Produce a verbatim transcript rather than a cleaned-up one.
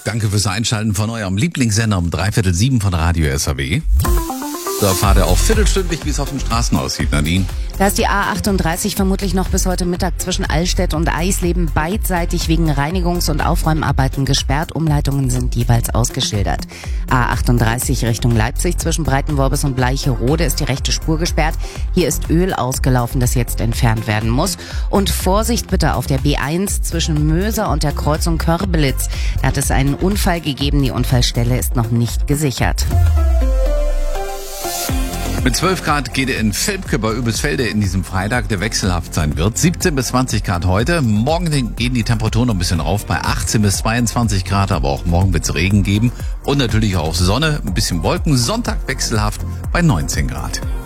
Danke fürs Einschalten von eurem Lieblingssender um dreiviertel sieben von Radio S A W. So erfahrt ihr auch viertelstündlich, wie es auf den Straßen aussieht, Nadine. Da ist die A achtunddreißig vermutlich noch bis heute Mittag zwischen Allstedt und Eisleben beidseitig wegen Reinigungs- und Aufräumarbeiten gesperrt. Umleitungen sind jeweils ausgeschildert. A achtunddreißig Richtung Leipzig zwischen Breitenworbis und Bleicherode ist die rechte Spur gesperrt. Hier ist Öl ausgelaufen, das jetzt entfernt werden muss. Und Vorsicht bitte auf der B eins zwischen Möser und der Kreuzung Körbelitz. Da hat es einen Unfall gegeben. Die Unfallstelle ist noch nicht gesichert. Mit zwölf Grad geht er in Velpke bei Übelsfelde in diesem Freitag, der wechselhaft sein wird. siebzehn bis zwanzig Grad heute. Morgen gehen die Temperaturen noch ein bisschen rauf bei achtzehn bis zweiundzwanzig Grad, aber auch morgen wird es Regen geben. Und natürlich auch Sonne, ein bisschen Wolken. Sonntag wechselhaft bei neunzehn Grad.